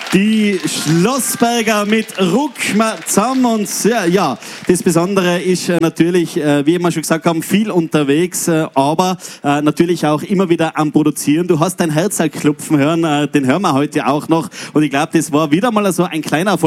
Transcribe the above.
Die Schlossberger mit Ruck mal zusammen und ja, das Besondere ist natürlich, wie wir schon gesagt haben, viel unterwegs, aber natürlich auch immer wieder am Produzieren. Du hast dein Herz klopfen hören, den hören wir heute auch noch und ich glaube, das war wieder mal so ein kleiner Erfolg.